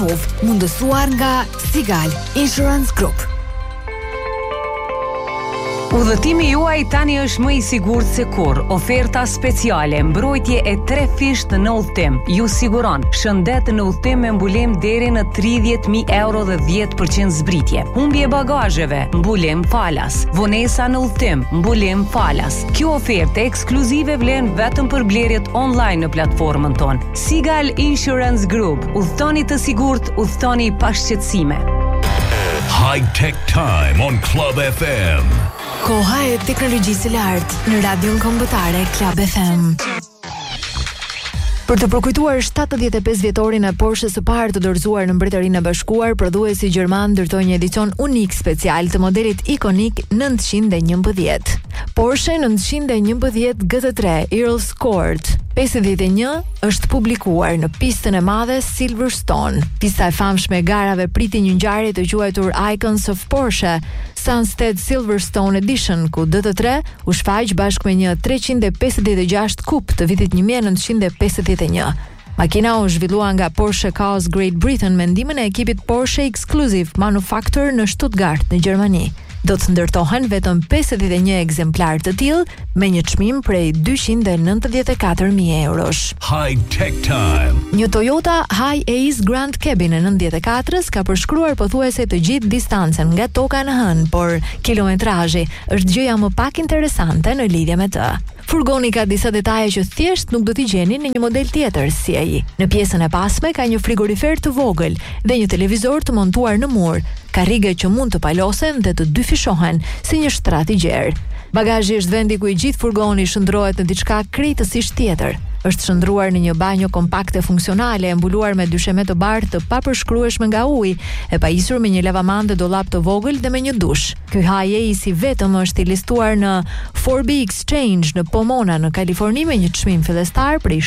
SUV, mundësuar nga Sigal Insurance Group. Udhëtimi juaj tani është më i sigurt se kurrë. Oferta speciale, mbrojtje e 3 fisht në udhëtim. Ju siguron shëndet në udhëtim me mbulem deri në 30.000 euro dhe 10% zbritje. Humbje bagazheve, mbulem falas. Vonesa në udhëtim, mbulem falas. Kjo ofertë ekskluzive vlen vetëm për blerjet online në platformën tonë. Sigal Insurance Group. Udhëtoni të sigurt, udhëtoni pa shqetësime. High Tech Time on Club FM. Koha e teknologjisë së lartë në radion kombëtare Club FM. Për të përkujtuar 75 vjetorin e Porsche së parë të dorëzuar në Mbretërinë e Bashkuar, prodhuesi gjerman ndërtoi një edicion unik special të modelit ikonik 911. Porsche 911 GT3 Earl's Court 51 është publikuar në pistën e madhe Silverstone. Pista e famshme e garave priti një ngjarje të quajtur Icons of Porsche Sunstead Silverstone Edition, ku DT3 u shfaq bashkë me një 356 kup të vitit 1951. Makina u zhvillua nga Porsche Cars Great Britain me ndihmën e ekipit Porsche Exclusive Manufacture në Stuttgart në Gjermani. Do të ndërtohen vetëm 51 ekzemplar të tillë me një çmim prej 294.000 eurosh. High Tech Time. Një Toyota Hi-Ace Grand Cabin e 94-s ka përshkruar pothuajse të gjithë distancën nga toka në hënë, por kilometrazhi është gjëja më pak interesante në lidhje me të. Furgoni ka disa detaje që thjesht nuk do t'i gjeni në një model tjetër si ai. Në pjesën e pasme ka një frigorifer të vogël dhe një televizor të montuar në mur, ka rrige që mund të palosen dhe të dyfishohen si një shtrat i gjerë. Bagazhi është vendi ku i gjithë furgoni shndrohet në diçka krejtësisht tjetër. Është shndruar në një banjo kompakte funksionale e mbuluar me dysheme të bardhë të papërshkrueshme nga uji, e pajisur me një lavamandë dollap të vogël dhe me një dush. Ky Hi-Ace i vetëm është i listuar në 4B Exchange në Pomona në Kaliforni me një çmim fillestar prej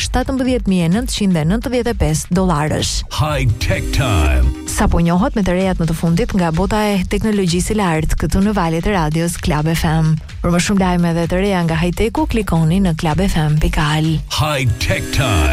$17.995. High Tech Time. Sapo njohët me të rejat më të fundit nga bota e teknologjisë së lartë këtu në valjet e radios Club FM. Për më shumë lajme dhe të reja nga high-techu, klikoni në clubfm.al. High Tech Time.